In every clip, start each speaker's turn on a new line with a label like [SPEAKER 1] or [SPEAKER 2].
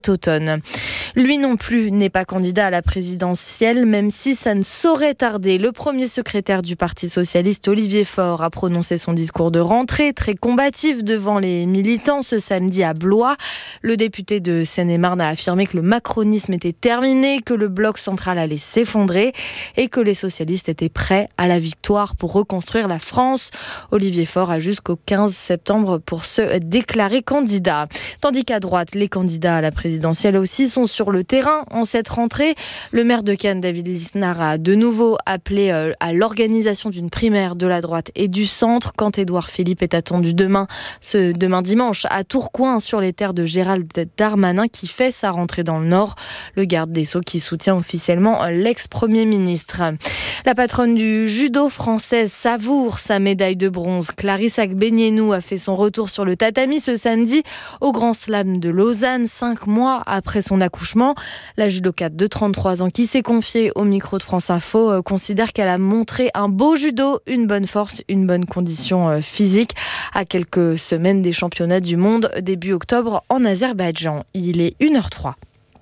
[SPEAKER 1] automne. Lui non plus n'est pas candidat à la présidentielle, même si ça ne saurait tarder. Le premier secrétaire du Parti socialiste, Olivier Faure, a prononcé son discours de rentrée, très combatif devant les militants ce samedi à Blois. Le député de Seine-et-Marne a affirmé que le macronisme était terminé, que le bloc central allait s'effondrer et que les socialistes étaient prêts à la victoire pour reconstruire la France. Olivier Faure a jusqu'au 15 septembre pour se déclarer candidat. Tandis qu'à droite, les candidats à la présidentielle aussi sont sur le terrain en cette rentrée. Le maire de Cannes, David Lisnard, a de nouveau appelé à l'organisation d'une primaire de la droite et du centre quand Édouard Philippe est attendu demain dimanche à Tourcoing sur les terres de Gérald Darmanin qui fait sa rentrée dans le Nord. Le garde des Sceaux qui soutient officiellement l'ex-premier ministre. La patronne du judo française savoure sa médaille de bronze. Clarisse Agbenienou a fait son retour sur le tatami ce samedi au Grand Slam de Lausanne, 5 mois après son accouchement. La judokate de 33 ans qui s'est confiée au micro de France Info considère qu'elle a montré un beau judo, une bonne force, une bonne condition physique à quelques semaines des championnats du monde début octobre en Azerbaïdjan. Il est 1h03.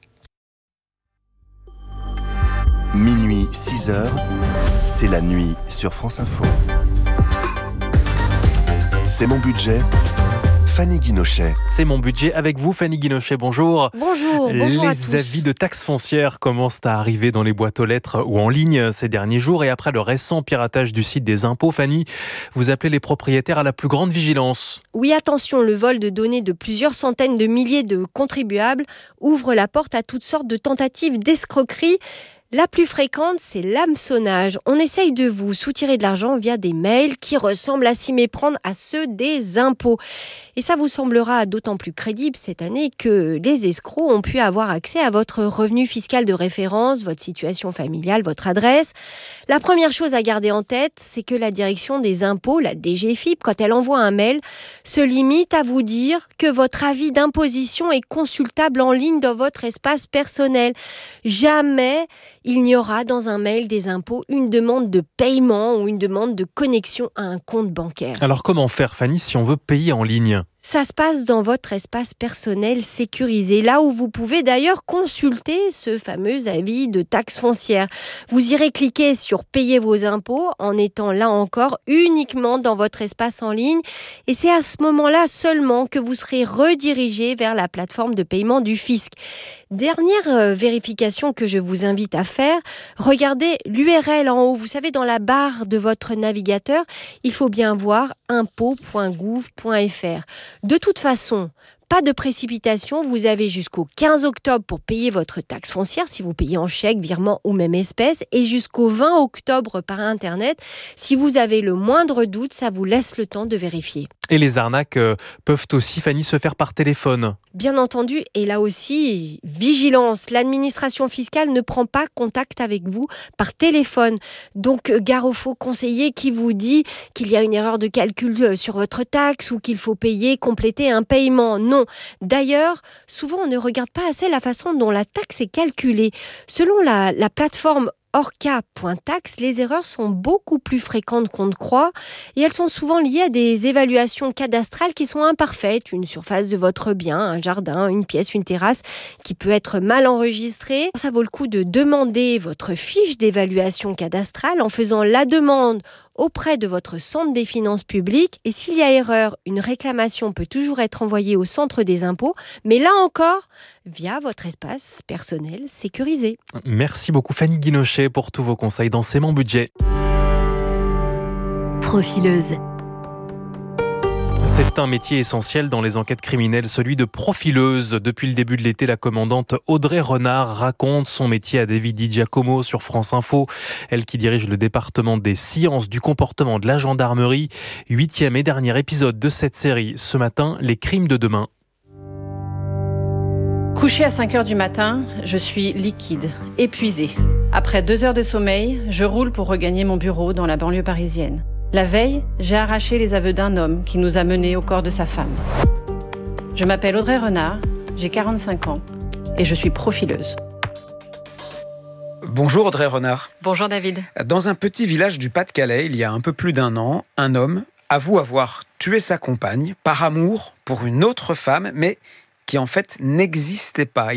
[SPEAKER 2] Minuit 6h, c'est la nuit sur France Info. C'est mon budget. Fanny Guinochet.
[SPEAKER 3] C'est mon budget avec vous, Fanny Guinochet. Bonjour.
[SPEAKER 1] Bonjour à tous.
[SPEAKER 3] Les avis de taxes foncières commencent à arriver dans les boîtes aux lettres ou en ligne ces derniers jours. Et après le récent piratage du site des impôts, Fanny, vous appelez les propriétaires à la plus grande vigilance.
[SPEAKER 4] Oui, attention, le vol de données de plusieurs centaines de milliers de contribuables ouvre la porte à toutes sortes de tentatives d'escroquerie. La plus fréquente, c'est l'hameçonnage. On essaye de vous soutirer de l'argent via des mails qui ressemblent à s'y méprendre à ceux des impôts. Et ça vous semblera d'autant plus crédible cette année que les escrocs ont pu avoir accès à votre revenu fiscal de référence, votre situation familiale, votre adresse. La première chose à garder en tête, c'est que la direction des impôts, la DGFiP, quand elle envoie un mail, se limite à vous dire que votre avis d'imposition est consultable en ligne dans votre espace personnel. Jamais il n'y aura dans un mail des impôts une demande de paiement ou une demande de connexion à un compte bancaire.
[SPEAKER 3] Alors comment faire, Fanny, si on veut payer en ligne ?
[SPEAKER 4] Ça se passe dans votre espace personnel sécurisé, là où vous pouvez d'ailleurs consulter ce fameux avis de taxe foncière. Vous irez cliquer sur « Payer vos impôts » en étant là encore uniquement dans votre espace en ligne. Et c'est à ce moment-là seulement que vous serez redirigé vers la plateforme de paiement du fisc. Dernière vérification que je vous invite à faire, regardez l'URL en haut. Vous savez, dans la barre de votre navigateur, il faut bien voir impôts.gouv.fr. De toute façon, pas de précipitation, vous avez jusqu'au 15 octobre pour payer votre taxe foncière, si vous payez en chèque, virement ou même espèce, et jusqu'au 20 octobre par Internet. Si vous avez le moindre doute, ça vous laisse le temps de vérifier.
[SPEAKER 3] Et les arnaques peuvent aussi, Fanny, se faire par téléphone.
[SPEAKER 4] Bien entendu, et là aussi, vigilance. L'administration fiscale ne prend pas contact avec vous par téléphone. Donc, gare au faux conseiller qui vous dit qu'il y a une erreur de calcul sur votre taxe ou qu'il faut compléter un paiement. Non. D'ailleurs, souvent, on ne regarde pas assez la façon dont la taxe est calculée. Selon la plateforme Orca.tax, les erreurs sont beaucoup plus fréquentes qu'on ne croit et elles sont souvent liées à des évaluations cadastrales qui sont imparfaites. Une surface de votre bien, un jardin, une pièce, une terrasse qui peut être mal enregistrée. Ça vaut le coup de demander votre fiche d'évaluation cadastrale en faisant la demande auprès de votre centre des finances publiques. Et s'il y a erreur, une réclamation peut toujours être envoyée au centre des impôts, mais là encore, via votre espace personnel sécurisé.
[SPEAKER 3] Merci beaucoup Fanny Guinochet pour tous vos conseils dans C'est mon budget.
[SPEAKER 5] Profileuse.
[SPEAKER 3] C'est un métier essentiel dans les enquêtes criminelles, celui de profileuse. Depuis le début de l'été, la commandante Audrey Renard raconte son métier à David Di Giacomo sur France Info. Elle qui dirige le département des sciences du comportement de la gendarmerie. 8e et dernier épisode de cette série. Ce matin, les crimes de demain.
[SPEAKER 6] Couchée à 5h du matin, je suis liquide, épuisée. Après 2 heures de sommeil, je roule pour regagner mon bureau dans la banlieue parisienne. La veille, j'ai arraché les aveux d'un homme qui nous a menés au corps de sa femme. Je m'appelle Audrey Renard, j'ai 45 ans et je suis profileuse.
[SPEAKER 7] Bonjour Audrey Renard.
[SPEAKER 8] Bonjour David.
[SPEAKER 7] Dans un petit village du Pas-de-Calais, il y a un peu plus d'1 an, un homme avoue avoir tué sa compagne par amour pour une autre femme, mais qui en fait n'existait pas.